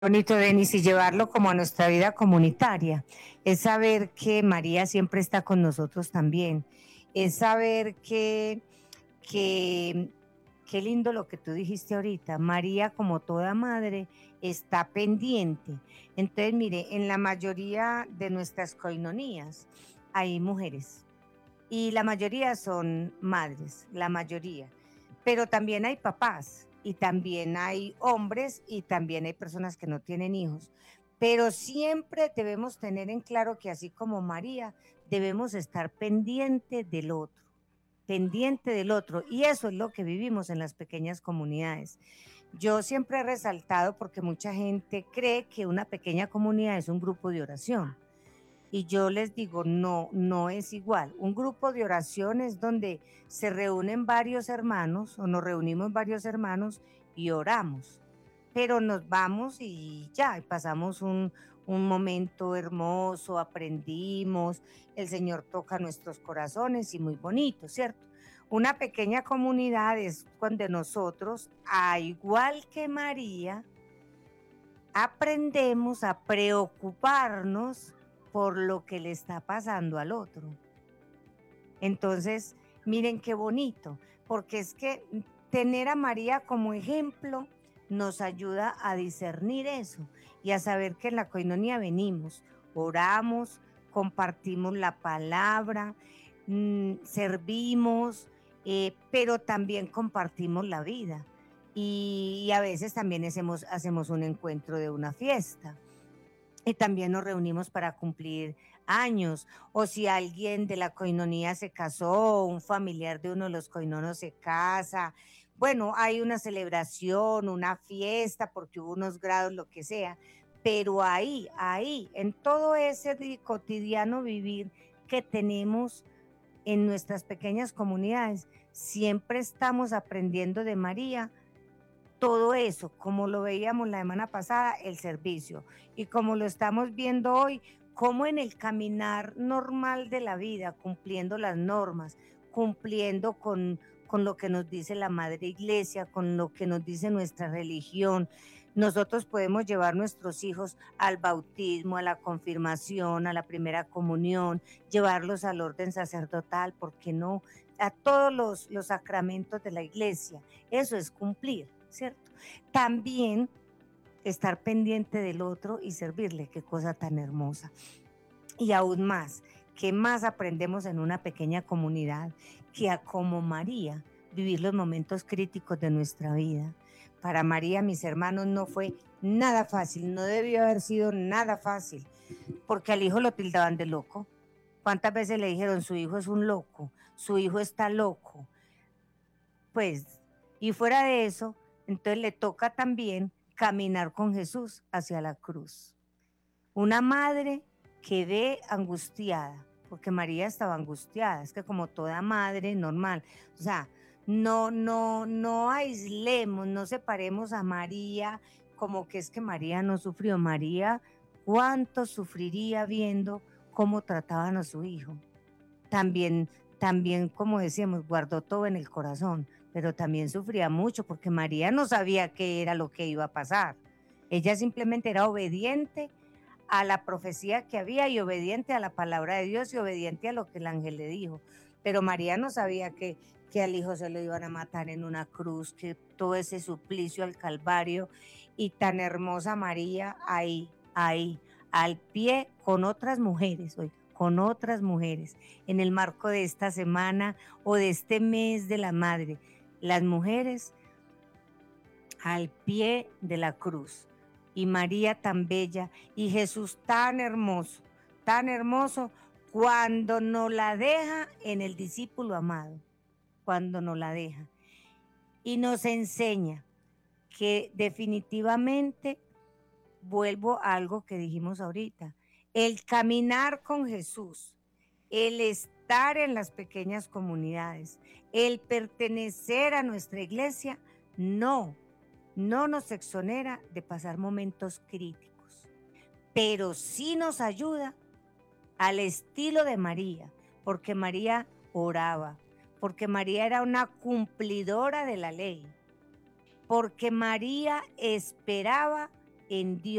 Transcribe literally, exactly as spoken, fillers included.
Bonito, Denis, y llevarlo como a nuestra vida comunitaria. Es saber que María siempre está con nosotros también. Es saber que, que, qué lindo lo que tú dijiste ahorita. María, como toda madre, está pendiente. Entonces, mire, en la mayoría de nuestras coinonías hay mujeres y la mayoría son madres, la mayoría. Pero también hay papás y también hay hombres y también hay personas que no tienen hijos. Pero siempre debemos tener en claro que así como María, debemos estar pendiente del otro, pendiente del otro. Y eso es lo que vivimos en las pequeñas comunidades. Yo siempre he resaltado porque mucha gente cree que una pequeña comunidad es un grupo de oración. Y yo les digo, no, no es igual. Un grupo de oración es donde se reúnen varios hermanos o nos reunimos varios hermanos y oramos. Pero nos vamos y ya, y pasamos un, un momento hermoso, aprendimos, el Señor toca nuestros corazones y muy bonito, ¿cierto? Una pequeña comunidad es cuando nosotros, a igual que María, aprendemos a preocuparnos por lo que le está pasando al otro. Entonces, miren qué bonito, porque es que tener a María como ejemplo nos ayuda a discernir eso y a saber que en la coinonía venimos, oramos, compartimos la palabra, mmm, servimos, eh, pero también compartimos la vida. Y, y a veces también hacemos, hacemos un encuentro de una fiesta y también nos reunimos para cumplir años, o si alguien de la coinonía se casó, un familiar de uno de los coinonos se casa, bueno, hay una celebración, una fiesta, porque hubo unos grados, lo que sea, pero ahí, ahí, en todo ese cotidiano vivir que tenemos en nuestras pequeñas comunidades, siempre estamos aprendiendo de María todo eso, como lo veíamos la semana pasada, el servicio, y como lo estamos viendo hoy, como en el caminar normal de la vida, cumpliendo las normas, cumpliendo con, con lo que nos dice la Madre Iglesia, con lo que nos dice nuestra religión. Nosotros podemos llevar nuestros hijos al bautismo, a la confirmación, a la primera comunión, llevarlos al orden sacerdotal, ¿por qué no? A todos los, los sacramentos de la Iglesia. Eso es cumplir, ¿cierto? También estar pendiente del otro y servirle, qué cosa tan hermosa. Y aún más, ¿qué más aprendemos en una pequeña comunidad? Que a como María, vivir los momentos críticos de nuestra vida. Para María, mis hermanos, no fue nada fácil, no debió haber sido nada fácil, porque al hijo lo tildaban de loco. ¿Cuántas veces le dijeron, su hijo es un loco, su hijo está loco? Pues, y fuera de eso, entonces le toca también caminar con Jesús hacia la cruz. Una madre que ve angustiada, porque María estaba angustiada, es que como toda madre normal, o sea, no, no, no aislemos, no separemos a María como que es que María no sufrió. María, ¿cuánto sufriría viendo cómo trataban a su hijo? También, también, como decíamos, guardó todo en el corazón, pero también sufría mucho porque María no sabía qué era lo que iba a pasar. Ella simplemente era obediente a la profecía que había y obediente a la palabra de Dios y obediente a lo que el ángel le dijo. Pero María no sabía que, que al hijo se lo iban a matar en una cruz, que todo ese suplicio al Calvario, y tan hermosa María ahí, ahí, al pie con otras mujeres, oiga, con otras mujeres, en el marco de esta semana o de este mes de la madre, las mujeres al pie de la cruz. Y María tan bella y Jesús tan hermoso, tan hermoso cuando nos la deja en el discípulo amado, cuando nos la deja. Y nos enseña que definitivamente, vuelvo a algo que dijimos ahorita, el caminar con Jesús, el estar en las pequeñas comunidades, el pertenecer a nuestra iglesia, no no nos exonera de pasar momentos críticos, pero sí nos ayuda al estilo de María, porque María oraba, porque María era una cumplidora de la ley, porque María esperaba en Dios.